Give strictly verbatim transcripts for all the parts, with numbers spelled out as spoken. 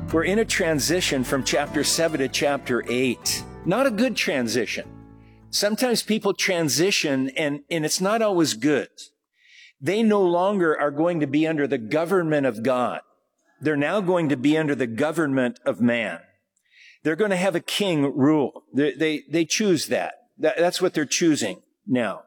We're in a transition from chapter seven to chapter eight. Not a good transition. Sometimes people transition and, and it's not always good. They no longer are going to be under the government of God. They're now going to be under the government of man. They're going to have a king rule. They, they, they choose that. that. That's what they're choosing now.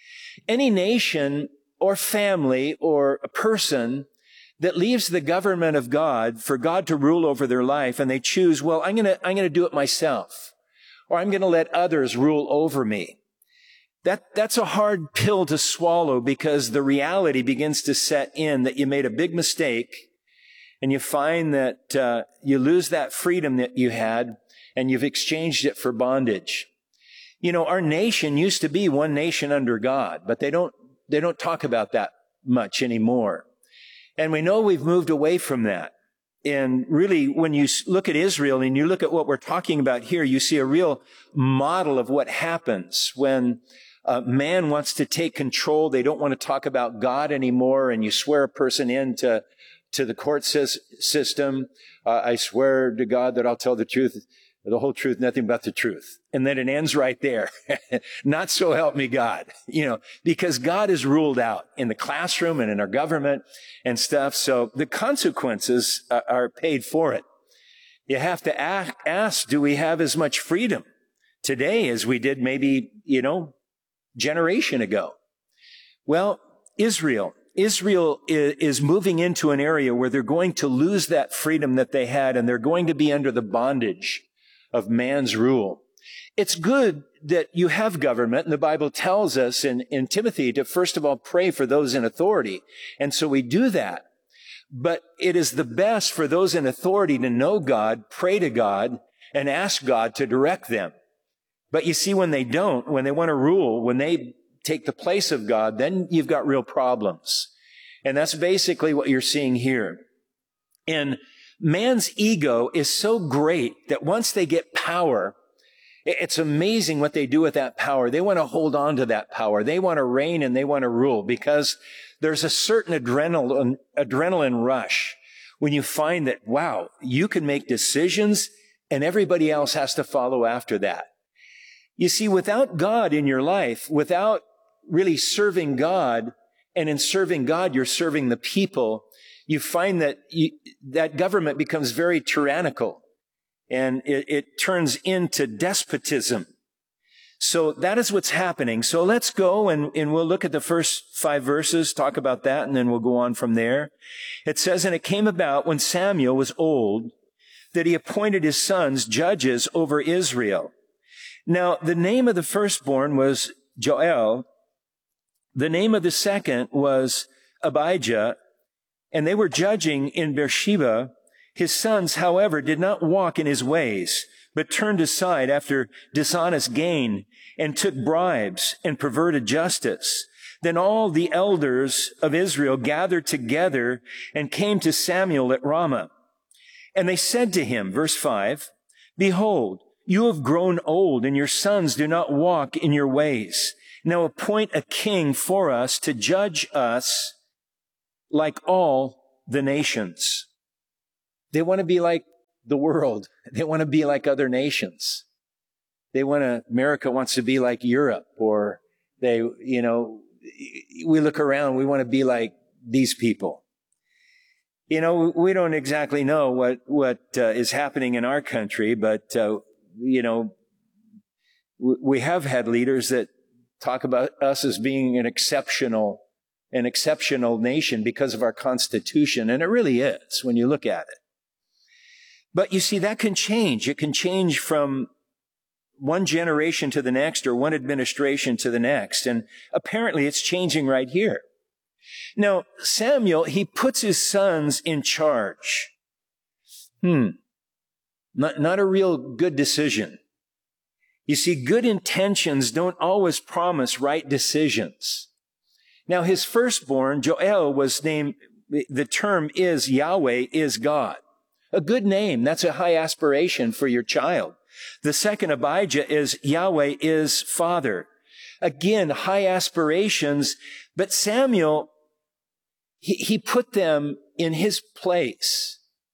Any nation or family or a person that leaves the government of God for God to rule over their life, and they choose, well, I'm going to, I'm going to do it myself, or I'm going to let others rule over me. That, that's a hard pill to swallow, because the reality begins to set in that you made a big mistake, and you find that uh, you lose that freedom that you had, and you've exchanged it for bondage. You know, our nation used to be one nation under God, but they don't, they don't talk about that much anymore. And we know we've moved away from that. And really, when you look at Israel and you look at what we're talking about here, you see a real model of what happens when uh, man wants to take control. They don't want to talk about God anymore, and you swear a person into to the court system. Uh, I swear to God that I'll tell the truth, the whole truth, nothing but the truth. And then it ends right there. Not so help me God, you know, because God is ruled out in the classroom and in our government and stuff. So the consequences uh, are paid for it. You have to ask, ask, do we have as much freedom today as we did maybe, you know, generation ago? Well, Israel, Israel is, is moving into an area where they're going to lose that freedom that they had, and they're going to be under the bondage of man's rule. It's good that you have government, and the Bible tells us in, in Timothy to first of all pray for those in authority. And so we do that. But it is the best for those in authority to know God, pray to God, and ask God to direct them. But you see, when they don't, when they want to rule, when they take the place of God, then you've got real problems. And that's basically what you're seeing here. And man's ego is so great that once they get power, it's amazing what they do with that power. They want to hold on to that power. They want to reign and they want to rule, because there's a certain adrenaline, adrenaline rush when you find that, wow, you can make decisions and everybody else has to follow after that. You see, without God in your life, without really serving God, and in serving God, you're serving the people, you find that you, that government becomes very tyrannical, and it, it turns into despotism. So that is what's happening. So let's go and, and we'll look at the first five verses, talk about that, and then we'll go on from there. It says, and it came about when Samuel was old that he appointed his sons judges over Israel. Now, the name of the firstborn was Joel. The name of the second was Abijah, and they were judging in Beersheba. His sons, however, did not walk in his ways, but turned aside after dishonest gain, and took bribes and perverted justice. Then all the elders of Israel gathered together and came to Samuel at Ramah. And they said to him, verse five, behold, you have grown old, and your sons do not walk in your ways. Now appoint a king for us to judge us like all the nations. They want to be like the world. They want to be like other nations. They want to, America wants to be like Europe, or they, you know, we look around, we want to be like these people. You know, we don't exactly know what, what uh, is happening in our country, but, uh, you know, we have had leaders that talk about us as being an exceptional, an exceptional nation because of our Constitution. And it really is when you look at it. But you see, that can change. It can change from one generation to the next, or one administration to the next. And apparently it's changing right here. Now, Samuel, he puts his sons in charge. Hmm. Not, not a real good decision. You see, good intentions don't always promise right decisions. Now, his firstborn, Joel, was named, the term is Yahweh is God. A good name. That's a high aspiration for your child. The second, Abijah, is Yahweh is Father. Again, high aspirations. But Samuel, he, he put them in his place.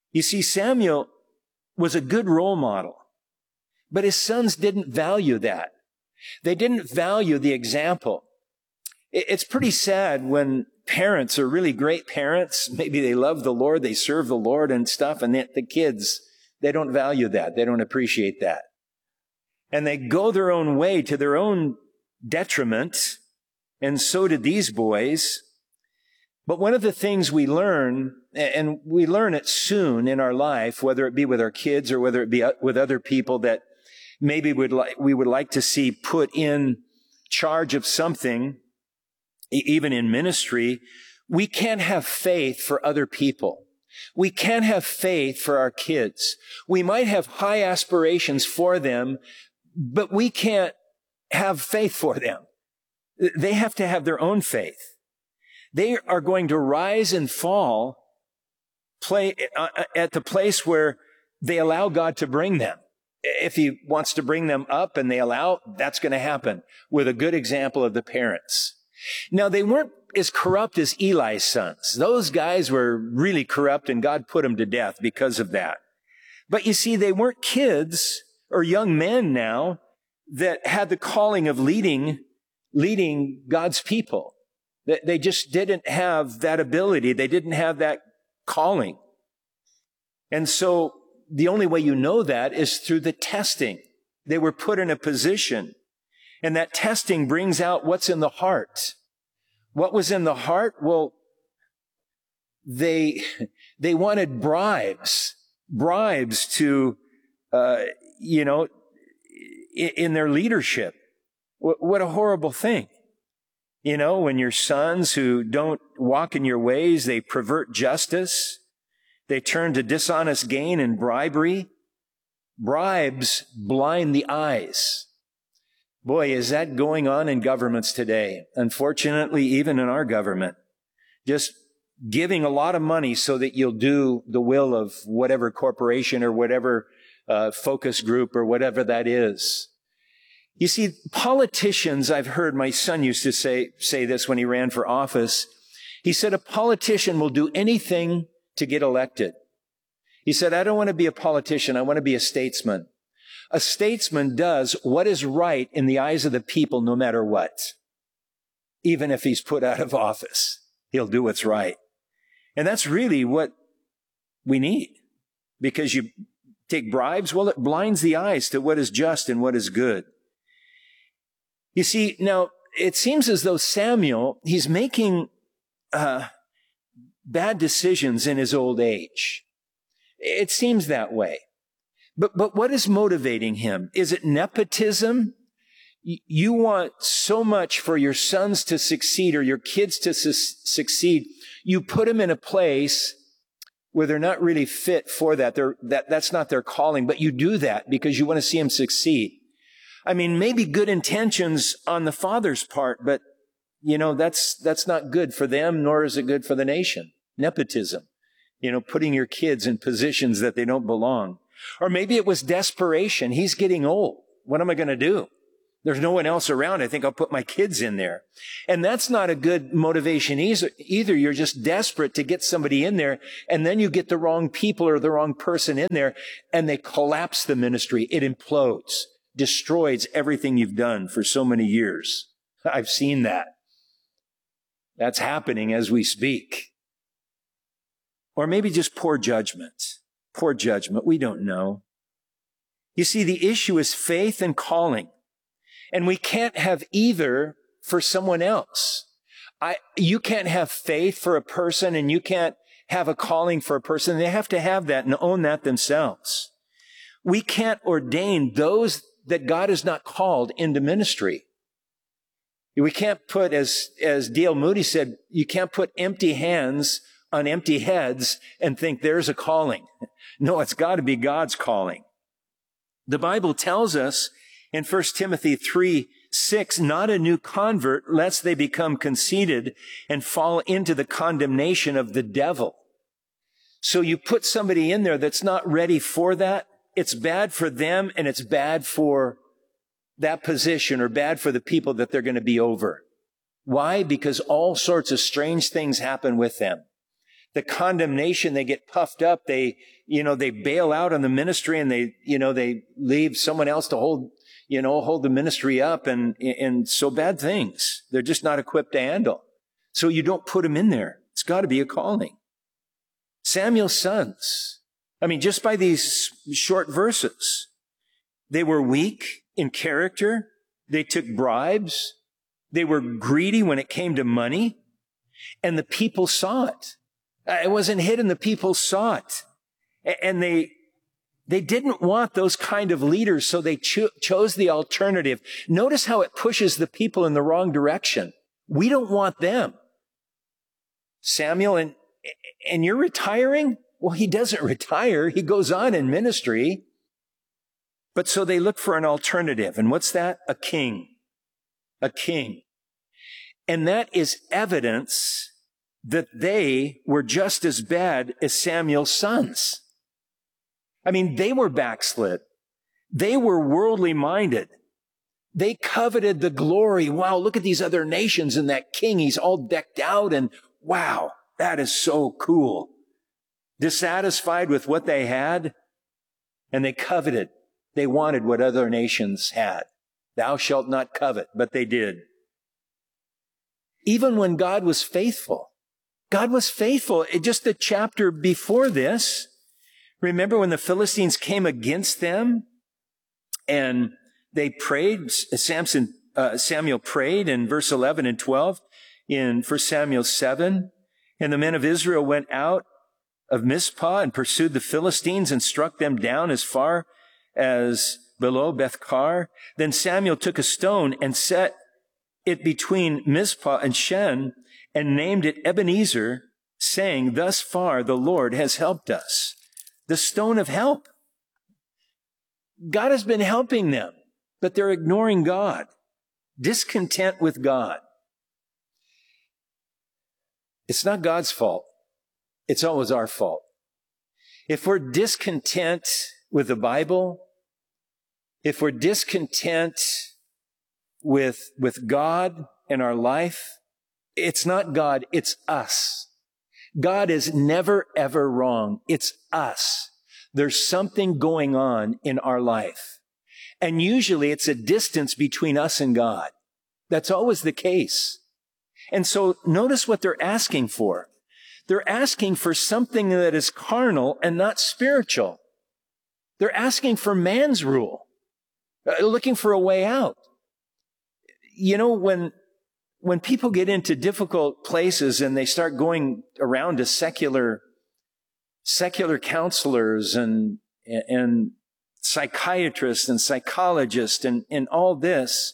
You see, Samuel was a good role model, but his sons didn't value that. They didn't value the example. It's pretty sad when parents are really great parents. Maybe they love the Lord, they serve the Lord and stuff, and the kids, they don't value that. They don't appreciate that. And they go their own way to their own detriment, and so did these boys. But one of the things we learn, and we learn it soon in our life, whether it be with our kids or whether it be with other people that maybe would like, we would like to see put in charge of something, even in ministry, we can't have faith for other people. We can't have faith for our kids. We might have high aspirations for them, but we can't have faith for them. They have to have their own faith. They are going to rise and fall play, uh, at the place where they allow God to bring them. If he wants to bring them up and they allow, that's going to happen with a good example of the parents. Now, they weren't as corrupt as Eli's sons. Those guys were really corrupt, and God put them to death because of that. But you see, they weren't kids or young men now that had the calling of leading, leading God's people. They just didn't have that ability. They didn't have that calling. And so the only way you know that is through the testing. They were put in a position, and that testing brings out what's in the heart. What was in the heart? Well, they, they wanted bribes, bribes to, uh, you know, in, in their leadership. What, what a horrible thing. You know, when your sons who don't walk in your ways, they pervert justice. They turn to dishonest gain and bribery. Bribes blind the eyes. Boy, is that going on in governments today. Unfortunately, even in our government. Just giving a lot of money so that you'll do the will of whatever corporation or whatever uh, focus group or whatever that is. You see, politicians, I've heard my son used to say, say this when he ran for office. He said, a politician will do anything to get elected. He said, I don't want to be a politician. I want to be a statesman. A statesman does what is right in the eyes of the people, no matter what. Even if he's put out of office, he'll do what's right. And that's really what we need. Because you take bribes, well, it blinds the eyes to what is just and what is good. You see, now, it seems as though Samuel, he's making uh, bad decisions in his old age. It seems that way. But, but what is motivating him? Is it nepotism? You want so much for your sons to succeed or your kids to su- succeed. You put them in a place where they're not really fit for that. They're, that. That's not their calling, but you do that because you want to see them succeed. I mean, maybe good intentions on the father's part, but, you know, that's, that's not good for them, nor is it good for the nation. Nepotism. You know, putting your kids in positions that they don't belong. Or maybe it was desperation. He's getting old. What am I going to do? There's no one else around. I think I'll put my kids in there. And that's not a good motivation either. You're just desperate to get somebody in there, and then you get the wrong people or the wrong person in there, and they collapse the ministry. It implodes. Destroys everything you've done for so many years. I've seen that. That's happening as we speak. Or maybe just poor judgment. Poor judgment. We don't know. You see, the issue is faith and calling. And we can't have either for someone else. I, you can't have faith for a person and you can't have a calling for a person. They have to have that and own that themselves. We can't ordain those that God has not called into ministry. We can't put, as, as D L Moody said, you can't put empty hands on empty heads and think there's a calling. No, it's got to be God's calling. The Bible tells us in First Timothy three six, not a new convert, lest they become conceited and fall into the condemnation of the devil. So you put somebody in there that's not ready for that. It's bad for them and it's bad for that position or bad for the people that they're going to be over. Why? Because all sorts of strange things happen with them. the condemnation, they get puffed up. They, you know, they bail out on the ministry and they, you know, they leave someone else to hold, you know, hold the ministry up and, and so bad things. They're just not equipped to handle. So you don't put them in there. It's got to be a calling. Samuel's sons, I mean, just by these short verses, they were weak in character. They took bribes. They were greedy when it came to money. And the people saw it. It wasn't hidden. The people saw it. And they, they didn't want those kind of leaders, so they cho- chose the alternative. Notice how it pushes the people in the wrong direction. We don't want them. Samuel, and, and you're retiring? Well, he doesn't retire. He goes on in ministry. But so they look for an alternative. And what's that? A king. A king. And that is evidence that they were just as bad as Samuel's sons. I mean, they were backslid. They were worldly minded. They coveted the glory. Wow, look at these other nations and that king. He's all decked out and wow, that is so cool. Dissatisfied with what they had, and they coveted. They wanted what other nations had. Thou shalt not covet, but they did. Even when God was faithful, God was faithful. It, just the chapter before this, remember when the Philistines came against them and they prayed, Samson, uh, Samuel prayed in verse eleven and twelve in First Samuel seven, and the men of Israel went out of Mizpah and pursued the Philistines and struck them down as far as below Bethkar. Then Samuel took a stone and set it between Mizpah and Shen and named it Ebenezer, saying, thus far the Lord has helped us. The stone of help. God has been helping them, but they're ignoring God, discontent with God. It's not God's fault. It's always our fault. If we're discontent with the Bible, if we're discontent with, with God in our life, it's not God, it's us. God is never, ever wrong. It's us. There's something going on in our life. And usually it's a distance between us and God. That's always the case. And so notice what they're asking for. They're asking for something that is carnal and not spiritual. They're asking for man's rule, uh, looking for a way out. You know, when, when people get into difficult places and they start going around to secular, secular counselors and, and psychiatrists and psychologists and, and all this,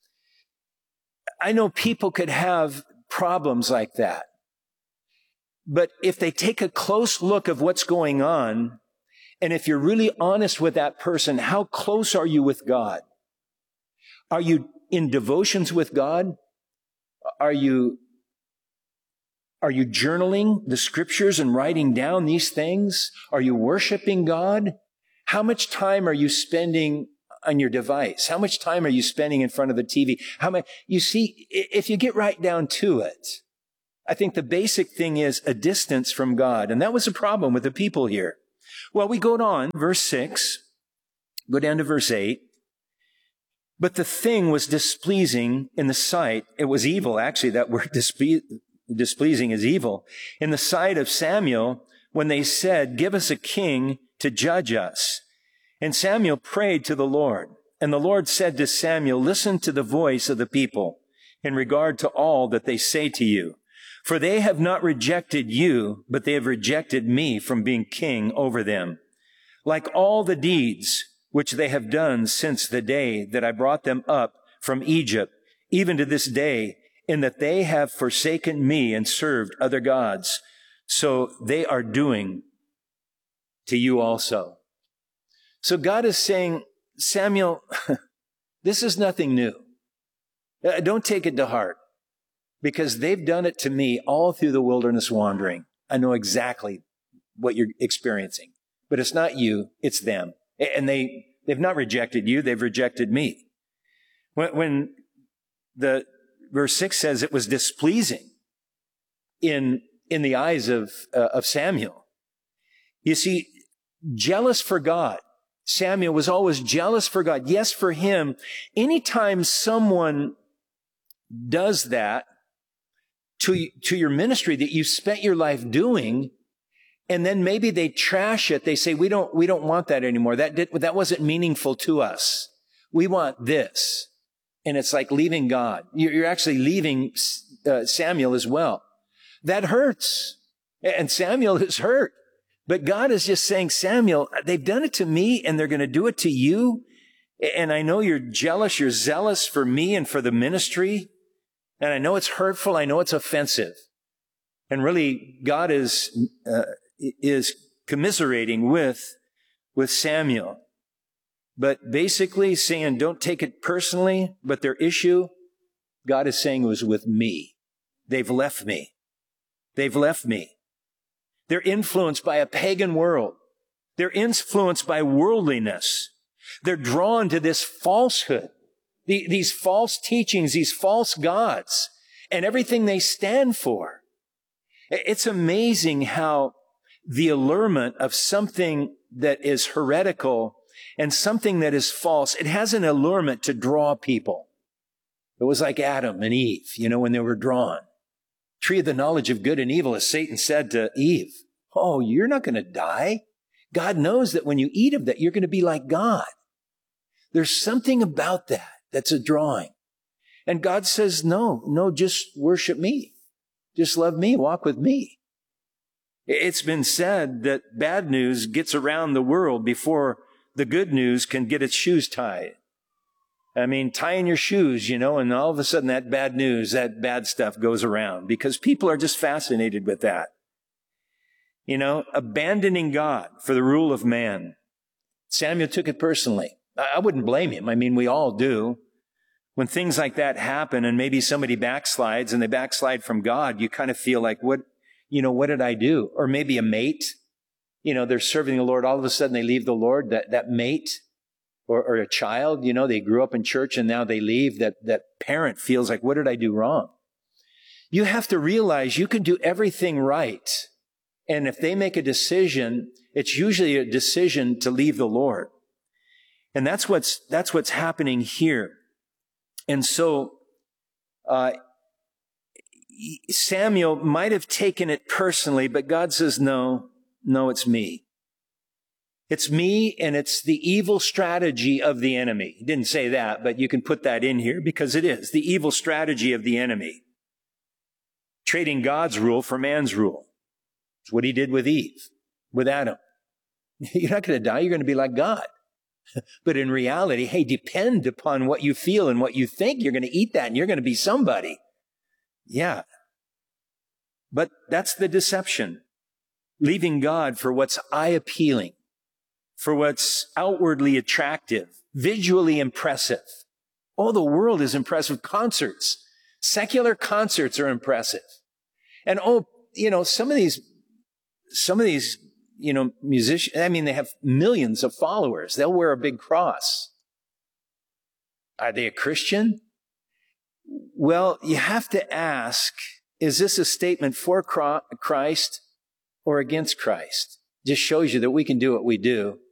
I know people could have problems like that. But if they take a close look of what's going on, and if you're really honest with that person, how close are you with God? Are you in devotions with God? Are you, are you journaling the scriptures and writing down these things? Are you worshiping God? How much time are you spending on your device? How much time are you spending in front of the T V? How much, you see, if you get right down to it, I think the basic thing is a distance from God. And that was a problem with the people here. Well, we go on, verse six, go down to verse eight. But the thing was displeasing in the sight. It was evil, actually. That word disple- displeasing is evil. In the sight of Samuel, when they said, give us a king to judge us. And Samuel prayed to the Lord. And the Lord said to Samuel, listen to the voice of the people in regard to all that they say to you. For they have not rejected you, but they have rejected me from being king over them. Like all the deeds which they have done since the day that I brought them up from Egypt, even to this day, in that they have forsaken me and served other gods, so they are doing to you also. So God is saying, Samuel, this is nothing new. Don't take it to heart, because they've done it to me all through the wilderness wandering. I know exactly what you're experiencing, but it's not you, it's them. And they, they've not rejected you, they've rejected me. When, when the verse six says it was displeasing in, in the eyes of, uh, of Samuel. You see, jealous for God. Samuel was always jealous for God. Yes, for him. Anytime someone does that to, to your ministry that you spent your life doing, and then maybe they trash it, they say, we don't, we don't want that anymore. That did, that wasn't meaningful to us. We want this. And it's like leaving God. You're, you're actually leaving uh, Samuel as well. That hurts. And Samuel is hurt. But God is just saying, Samuel, they've done it to me and they're going to do it to you. And I know you're jealous. You're zealous for me and for the ministry. And I know it's hurtful. I know it's offensive. And really, God is, uh, is commiserating with, with Samuel. But basically saying, don't take it personally, but their issue, God is saying, was with me. They've left me. They've left me. They're influenced by a pagan world. They're influenced by worldliness. They're drawn to this falsehood, the, these false teachings, these false gods, and everything they stand for. It's amazing how the allurement of something that is heretical and something that is false, it has an allurement to draw people. It was like Adam and Eve, you know, when they were drawn. Tree of the knowledge of good and evil, as Satan said to Eve, oh, you're not going to die. God knows that when you eat of that, you're going to be like God. There's something about that that's a drawing. And God says, no, no, just worship me. Just love me, walk with me. It's been said that bad news gets around the world before the good news can get its shoes tied. I mean, tying your shoes, you know, and all of a sudden that bad news, that bad stuff goes around because people are just fascinated with that. You know, abandoning God for the rule of man. Samuel took it personally. I wouldn't blame him. I mean, we all do. When things like that happen and maybe somebody backslides and they backslide from God, you kind of feel like, what, you know, what did I do? Or maybe a mate, you know, they're serving the Lord. All of a sudden they leave the Lord, that, that mate. Or, or a child, you know, they grew up in church and now they leave. That, that parent feels like, what did I do wrong? You have to realize you can do everything right. And if they make a decision, it's usually a decision to leave the Lord. And that's what's, that's what's happening here. And so, uh, Samuel might have taken it personally, but God says, no, no, it's me. It's me, and it's the evil strategy of the enemy. He didn't say that, but you can put that in here because it is the evil strategy of the enemy. Trading God's rule for man's rule. It's what he did with Eve, with Adam. You're not going to die. You're going to be like God. But in reality, hey, depend upon what you feel and what you think. You're going to eat that and you're going to be somebody. Yeah. But that's the deception. Leaving God for what's eye-appealing. For what's outwardly attractive, visually impressive. Oh, the world is impressive. Concerts, secular concerts are impressive. And oh, you know, some of these, some of these, you know, musicians, I mean, they have millions of followers. They'll wear a big cross. Are they a Christian? Well, you have to ask, is this a statement for Christ or against Christ? Just shows you that we can do what we do